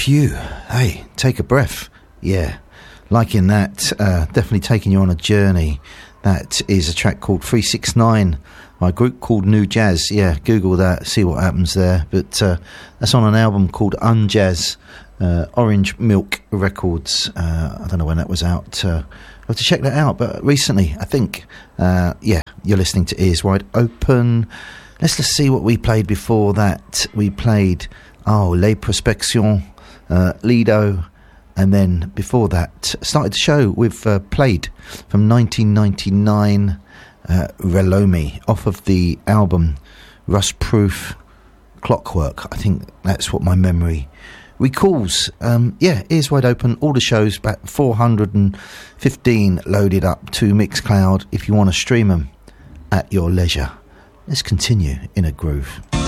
Phew. Hey, take a breath. Yeah, liking that. Definitely taking you on a journey. That is a track called 369 by a group called New Jazz. Yeah, Google that, see what happens there. But that's on an album called Unjazz, Orange Milk Records. I don't know when that was out. I'll have to check that out, but recently, I think. Yeah, you're listening to Ears Wide Open. Let's just see what we played before that. We played Les Prospections, Lido, and then before that started the show with Played from 1999, Relomi, off of the album Rust Proof Clockwork. I think that's what my memory recalls. Yeah, Ears Wide Open, all the shows, about 415 loaded up to Mixcloud if you want to stream them at your leisure. Let's continue in a groove.